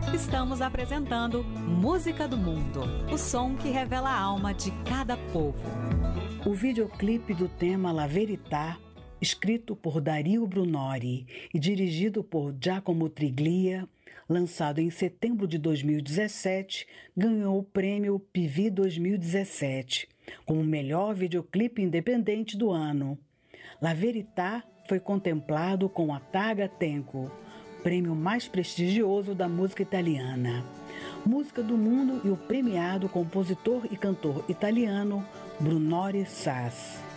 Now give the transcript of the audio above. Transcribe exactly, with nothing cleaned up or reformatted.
Estamos apresentando Música do Mundo, o som que revela a alma de cada povo. O videoclipe do tema La Verità, escrito por Dario Brunori e dirigido por Giacomo Triglia, lançado em setembro de dois mil e dezessete, ganhou o prêmio P V dois mil e dezessete como o melhor videoclipe independente do ano. La Verità foi contemplado com a Targa Tenco, prêmio mais prestigioso da música italiana. Música do Mundo e o premiado compositor e cantor italiano Brunori Sass.